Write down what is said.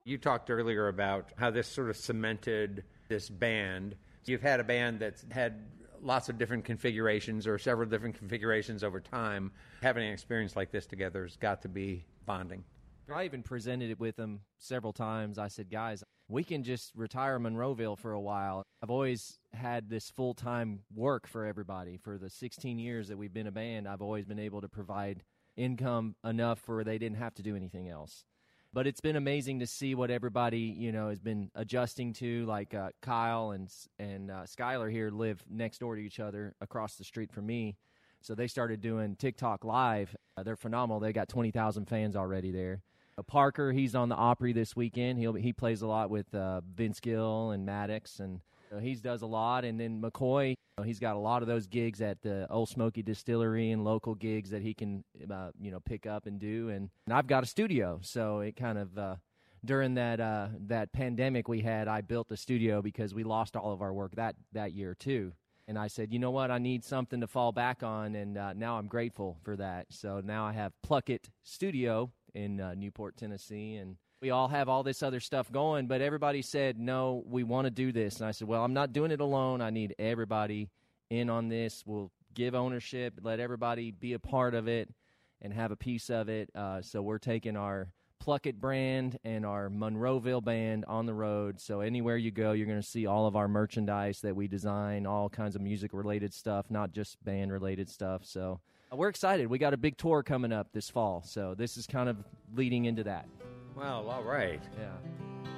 You talked earlier about how this sort of cemented this band. You've had a band that's had lots of different configurations or several different configurations over time. Having an experience like this together has got to be bonding. I even presented it with them several times. I said, guys, we can just retire Monroeville for a while. I've always had this full-time work for everybody. For the 16 years that we've been a band, I've always been able to provide income enough where they didn't have to do anything else. But it's been amazing to see what everybody, has been adjusting to. Like Kyle and Skylar here live next door to each other across the street from me. So they started doing TikTok Live. They're phenomenal. They got 20,000 fans already there. Parker, he's on the Opry this weekend. He plays a lot with Vince Gill and Maddox, and he does a lot. And then McCoy, he's got a lot of those gigs at the Old Smoky Distillery and local gigs that he can, pick up and do. And I've got a studio, so it kind of during that pandemic we had, I built a studio because we lost all of our work that year too. And I said, you know what, I need something to fall back on, and now I'm grateful for that. So now I have Pluckett Studio in Newport, Tennessee, and we all have all this other stuff going, but everybody said, no, we want to do this. And I said, well, I'm not doing it alone. I need everybody in on this. We'll give ownership, let everybody be a part of it and have a piece of it. So we're taking our Pluckett brand and our Monroeville band on the road. So anywhere you go, you're going to see all of our merchandise that we design, all kinds of music-related stuff, not just band-related stuff. So we're excited. We got a big tour coming up this fall, so this is kind of leading into that. Well, all right. Yeah.